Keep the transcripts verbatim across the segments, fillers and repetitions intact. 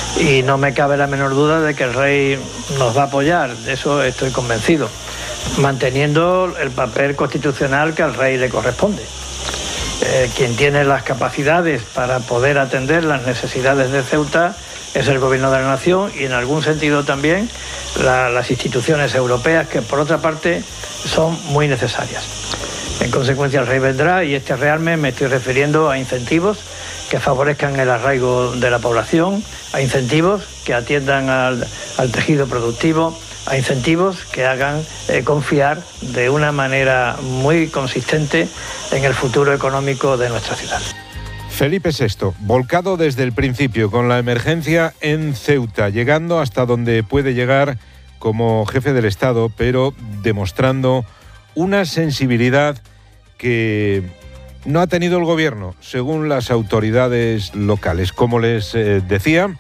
Y no me cabe la menor duda de que el rey nos va a apoyar, de eso estoy convencido, manteniendo el papel constitucional que al rey le corresponde. Eh, quien tiene las capacidades para poder atender las necesidades de Ceuta es el Gobierno de la Nación y en algún sentido también la, las instituciones europeas, que por otra parte son muy necesarias. En consecuencia el rey vendrá y este realme me estoy refiriendo a incentivos que favorezcan el arraigo de la población, a incentivos que atiendan al, al tejido productivo, a incentivos que hagan eh, confiar de una manera muy consistente en el futuro económico de nuestra ciudad. Felipe sexto, volcado desde el principio con la emergencia en Ceuta, llegando hasta donde puede llegar como jefe del Estado, pero demostrando una sensibilidad que no ha tenido el gobierno, según las autoridades locales. Como les eh, decía,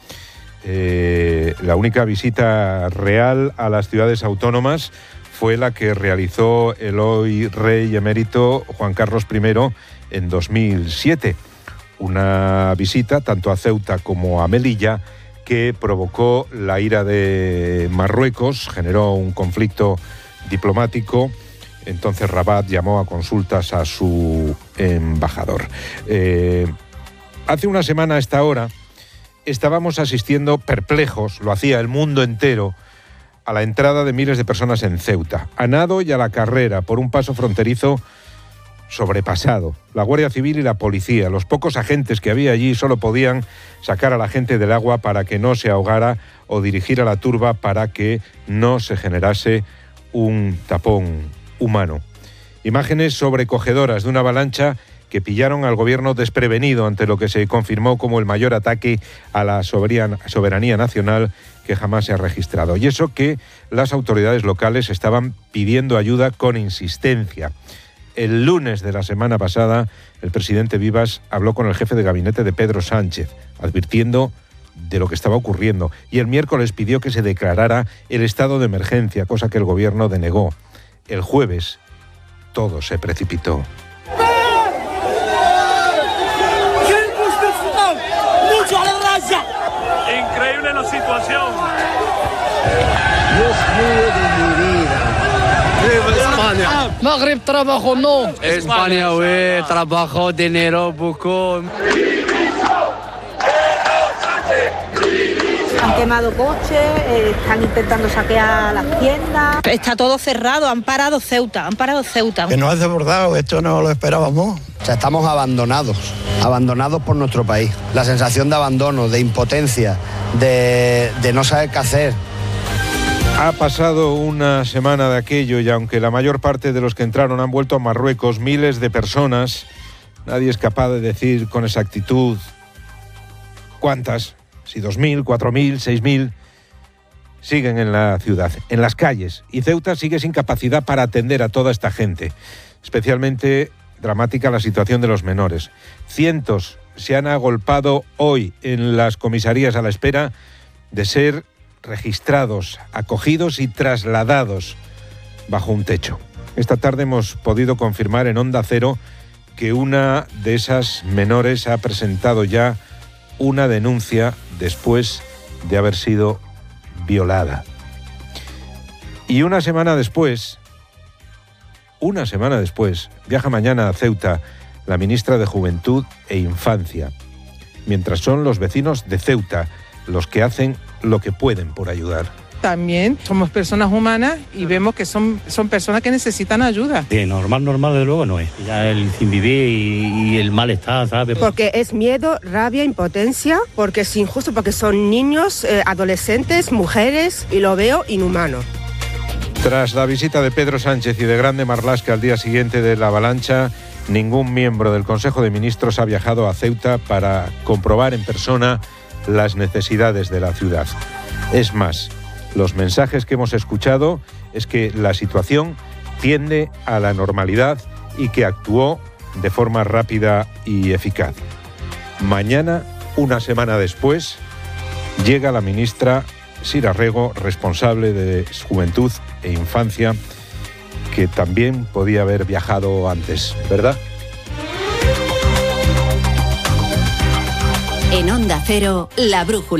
eh, la única visita real a las ciudades autónomas fue la que realizó el hoy rey emérito Juan Carlos primero en dos mil siete. Una visita tanto a Ceuta como a Melilla que provocó la ira de Marruecos, generó un conflicto diplomático. Entonces Rabat llamó a consultas a su embajador. Eh, hace una semana a esta hora estábamos asistiendo perplejos, lo hacía el mundo entero, a la entrada de miles de personas en Ceuta, a nado y a la carrera por un paso fronterizo sobrepasado. La Guardia Civil y la policía, los pocos agentes que había allí, solo podían sacar a la gente del agua para que no se ahogara o dirigir a la turba para que no se generase un tapón humano. Imágenes sobrecogedoras de una avalancha que pillaron al gobierno desprevenido ante lo que se confirmó como el mayor ataque a la soberanía nacional que jamás se ha registrado. Y eso que las autoridades locales estaban pidiendo ayuda con insistencia. El lunes de la semana pasada, el presidente Vivas habló con el jefe de gabinete de Pedro Sánchez, advirtiendo de lo que estaba ocurriendo. Y el miércoles pidió que se declarara el estado de emergencia, cosa que el gobierno denegó. El jueves, todo se precipitó. Increíble la situación. Dios mío de mi vida. España. Magreb trabajo no. España, güey, trabajo, dinero, poco. Han quemado coches, eh, están intentando saquear las tiendas. Está todo cerrado, han parado Ceuta, han parado Ceuta. Que nos ha desbordado, esto no lo esperábamos. O sea, estamos abandonados, abandonados por nuestro país. La sensación de abandono, de impotencia, de, de no saber qué hacer. Ha pasado una semana de aquello y aunque la mayor parte de los que entraron han vuelto a Marruecos, miles de personas, nadie es capaz de decir con exactitud cuántas, si dos mil, cuatro mil, seis mil, siguen en la ciudad, en las calles. Y Ceuta sigue sin capacidad para atender a toda esta gente. Especialmente dramática la situación de los menores. Cientos se han agolpado hoy en las comisarías a la espera de ser registrados, acogidos y trasladados bajo un techo. Esta tarde hemos podido confirmar en Onda Cero que una de esas menores ha presentado ya una denuncia después de haber sido violada. Y una semana después, una semana después, viaja mañana a Ceuta la ministra de Juventud e Infancia, mientras son los vecinos de Ceuta los que hacen lo que pueden por ayudar. También somos personas humanas y vemos que son, son personas que necesitan ayuda. Sí, normal, normal de luego no es. Ya el sin vivir y, y el malestar, ¿sabes? Porque es miedo, rabia, impotencia, porque es injusto, porque son niños, eh, adolescentes, mujeres, y lo veo inhumano. Tras la visita de Pedro Sánchez y de Grande Marlaska al día siguiente de la avalancha, ningún miembro del Consejo de Ministros ha viajado a Ceuta para comprobar en persona las necesidades de la ciudad. Es más, los mensajes que hemos escuchado es que la situación tiende a la normalidad y que actuó de forma rápida y eficaz. Mañana, una semana después, llega la ministra Sira Rego, responsable de Juventud e Infancia, que también podía haber viajado antes, ¿verdad? En Onda Cero, La Brújula.